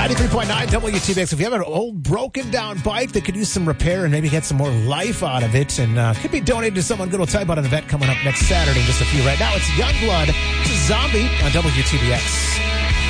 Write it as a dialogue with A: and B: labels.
A: 93.9 WTBX. If you have an old broken down bike that could use some repair and maybe get some more life out of it and could be donated to someone good, we'll tell you about an event coming up next Saturday in just a few. Right now, it's Youngblood. It's a Zombie on WTBX.